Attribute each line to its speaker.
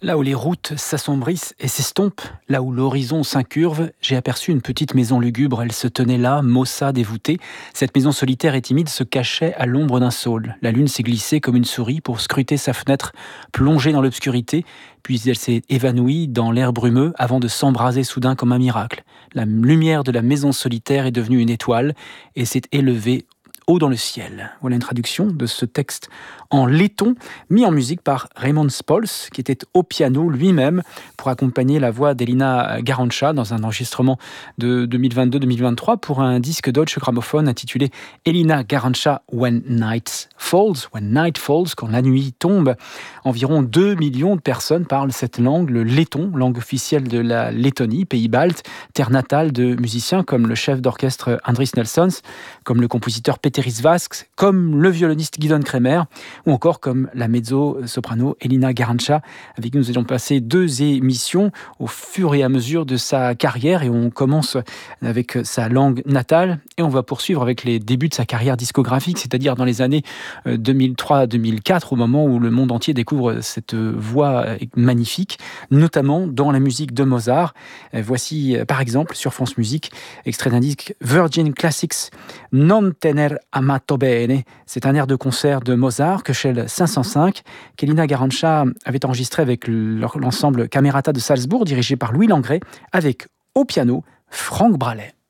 Speaker 1: Là où les routes s'assombrissent et s'estompent, là où l'horizon s'incurve, j'ai aperçu une petite maison lugubre. Elle se tenait là, maussade et voûtée. Cette maison solitaire et timide se cachait à l'ombre d'un saule. La lune s'est glissée comme une souris pour scruter sa fenêtre, plongée dans l'obscurité, puis elle s'est évanouie dans l'air brumeux avant de s'embraser soudain comme un miracle. La lumière de la maison solitaire est devenue une étoile et s'est élevée haut dans le ciel. Voilà une traduction de ce texte en letton, mis en musique par Raymond Spols, qui était au piano lui-même pour accompagner la voix d'Elina Garancha dans un enregistrement de 2022-2023 pour un disque Deutsche Grammophon intitulé Elina Garancha When Night Falls, quand la nuit tombe. Environ 2 millions de personnes parlent cette langue, le letton, langue officielle de la Lettonie, pays balte, terre natale de musiciens comme le chef d'orchestre Andris Nelsons, comme le compositeur Peteris Vasks, comme le violoniste Gidon Kremer, ou encore comme la mezzo-soprano Elina Garancha, avec qui nous allons passer 2 émissions au fur et à mesure de sa carrière. Et on commence avec sa langue natale et on va poursuivre avec les débuts de sa carrière discographique, c'est-à-dire dans les années 2003-2004, au moment où le monde entier découvre cette voix magnifique, notamment dans la musique de Mozart. Voici par exemple sur France Musique, extrait d'un disque Virgin Classics, Non tener amato bene. C'est un air de concert de Mozart, Köchel 505, qu'Elina Garancha avait enregistré avec l'ensemble Camerata de Salzbourg, dirigé par Louis Langret, avec au piano Franck Bralet.